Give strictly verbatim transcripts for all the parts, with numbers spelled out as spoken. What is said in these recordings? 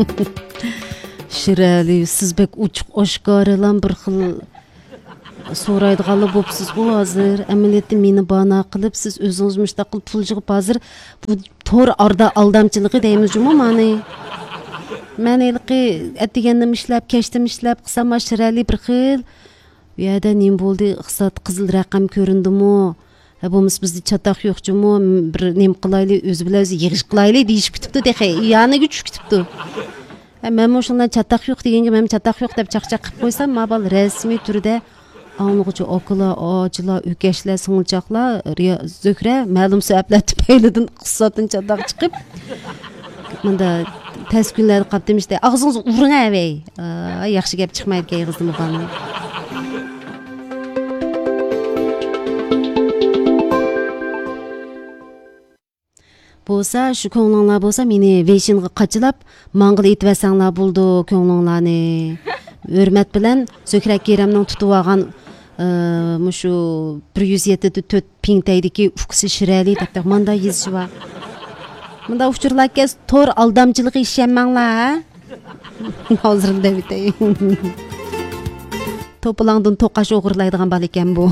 Şirali, siz bek uçuk oşkarılan bir xil so'raydiganlar bo'psiz ku hozir. Amaliyotda meni bana qilib, siz o'zingiz mushtaqil pul yig'ib hozir bu to'r arda aldamchiligi deymizmi mani? Men ilqi atdigandim ishlab, kechdim ishlab qilsam Shirali bir xil. Bu yerda nim bo'ldi? Iqtisod qizil raqam ko'rindimi? Ha bo'lmasa bizda chataq yo'qchimi? Bir nim qilayli, o'zi bilan o'zi yig'ish qilayli deyishib ketibdi, dexe. Yoniga tushib ketibdi. Men shundan chataq yo'q deganga men chataq yo'q deb chaqchaq qilib qo'ysam, mabal rasmiy turda anlıqçı okula, ağacılar, ökeşler, sığınacaklar, zökre, məlum səbəblər tüpəylidən qıssatın çataq çıxıb. Mən də təs günləri qap demişdi, ağzınızı vurun əvəy. Yaxşı gəp çıxmayıb gəy qızdım bana. Bolsa, şu ko'nglinglar bolsa, meni Veyshinga qachilab, mang'il etibasanglar bo'ldi ko'nglinglarni. Hurmat bilan Zökra Keremning tutib olgan mushu bir yuz yetti to'rt pingtaydiki ufqisi Shirali deb manda yezishi bor. Munda uchurlarga to'r aldamchiligi ishlanmanglar. Hozirda bitay. To'polangdan to'qash o'g'irlaydigan bal ekan bu.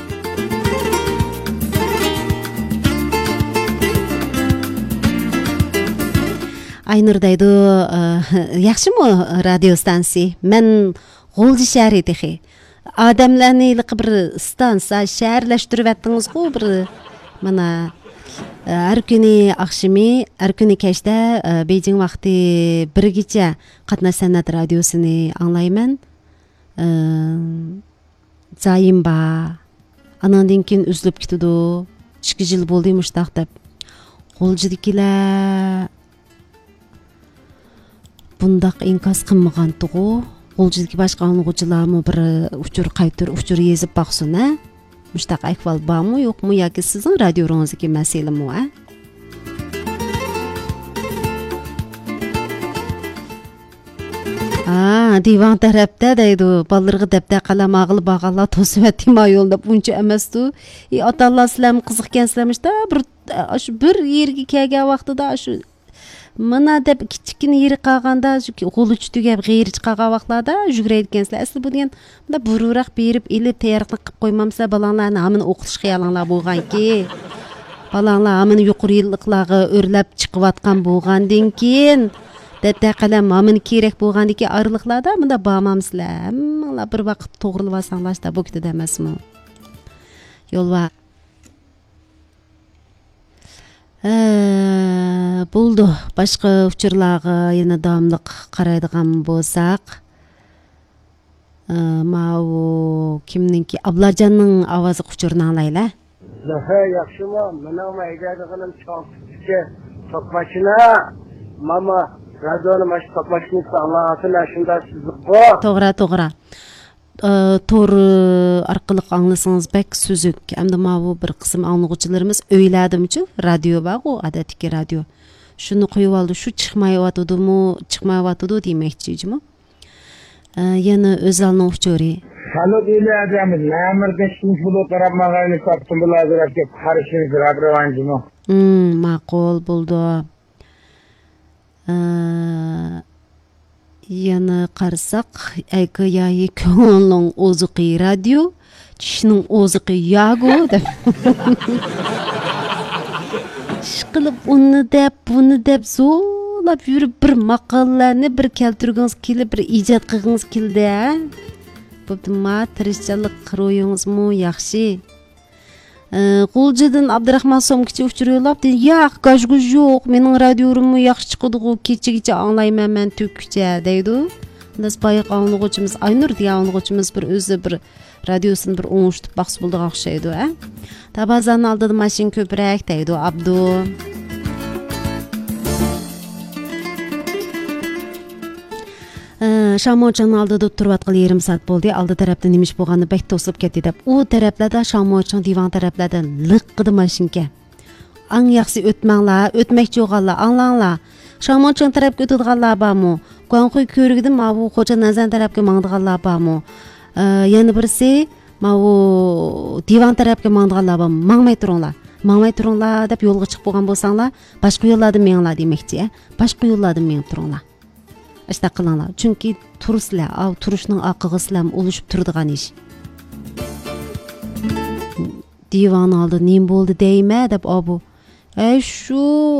Aynurdaydı, yaxshimi radio stansiya? Men G'o'lji shahri dexe. Odamlarni bir stansiya shaharlashtirib atdingiz-ku bir mana har kuni oqshimi, har kuni kechda Beijing vaqti birgacha Qatnash san'at radiosini anglayman. Zayim ba. Anandan keyin uzilib ketdi. ikki yil bo'ldi mushtaq deb. G'o'ljidikilar bundaq inkos qilmagan tuğu. G'o'ljidagi boshqa o'quvchilarmi bir uchur qaytir uchur yezib baqsin, ha? Mushtaq ahvol bormi, yo'qmi yoki sizning radioringizdagi masalami, ha? Ha, divan tarafda deydi. Ballarga debda qalam ag'il bag'allar to'sib atma yo'lda buncha emasdi. E ota-Allah sizlarni qiziqgansizlarmishda bir shu bir yerga kelgan vaqtida shu mana deb kichkina yeri qolganda qo'li tutugab g'ayri chiqargan vaqtlarda yugurayotgansizlar. Asli bu degan bunda bururoq berib elib tayyorlik qilib qo'ymamsa balanglarni hamini o'qitish xiyolinglar bo'lganki. Balanglar hamini yuqori yilliqlarga o'rlab chiqayotgan bo'lgandan keyin detta qalam hamini kerak bo'lgandiki ayriliqlarda bunda bormamsizlar. Hammalar bir vaqt to'g'rilib olsanglar bu ketadi emasmi? Yo'l va bo'ldi. Boshqa uchurlarga yana davomliq qaraydigan bo'lsak, mau kimninki Ablajonning ovozi uchurini anglaylar. Ha, yaxshimi? Mana maydadiganim chaqchi, to'qmachina. Mama radioni mash to'qmachini saqlasini shunda sizga. To'g'ri, to'g'ri. Tor orqali anglasangiz bek suzuk. Hamda mau bir qism anglag'uvchilarimiz o'yladimchi, radio bor-ku, odatdagi radio. Shuni qo'yib oldi, shu chiqmayotdimi, chiqmayotdi demoqchiymi? Yana o'zalning uchuri. Halo deyiladi, namirda shuncha bo'lib qarabmag'ayni topdim bularga qarishimiz ravanjimi? Hmm, ma'qul bo'ldi. Yana qarasak, ayqiyayi ko'ngilning o'ziqi radio, tishning o'ziqi yago deb. Ishqilib uni deb, buni deb zo'lab yurib bir maqollarni bir keltirgingiz kelib, bir ijod qilgingiz keldi, ha? Bo'pti, ma tirishchilik qiroyingizmi yaxshi. G'o'ljidan Abdurahmon Somkichi uchur yo'lab, "Yo'q, gajguj yo'q, mening radiorimni yaxshi chiqadi-ku, kecha-kecha anglayman men to'kkucha" deydi. Biz boyiq anglag'uvchimiz Aynur degan anglag'uvchimiz bir o'zi bir radiosini bir o'ngishtirib baqs bo'ldi o'xshaydi, ha. Tabazan oldida mashin ko'proq deydi Abdu. Shamochon oldida turayotgan yarim soat bo'ldi. Oldi tarafda nimish bo'lganini bek to'sib ketdi deb. U taraflarda Shamochon divan taraflarda liqqidi mashinka. Ang yaxshi o'tmanglar, o'tmoqchi bo'lganlar, anglanglar. Shamochon tarafga o'tadiganlar bormi? Qo'nqo'y ko'rigdim, mana bu Xo'ja Nazan tarafga mangdiganlar bormi? Yana birisi, mana bu divan tarafga mangdiganlar bormi? Mangmay turinglar. Mangmay turinglar deb yo'lga chiqib bo'lgan bo'lsanglar, boshqa yo'llardan menglar demoqchi, boshqa yo'llardan meng turinglar. İşte qılinglar. Çünkü turistlar, av turishning aqiga sizlar oluşup turadigan ish. Divan oldi, nim bo'ldi deyma deb abu. Ey shu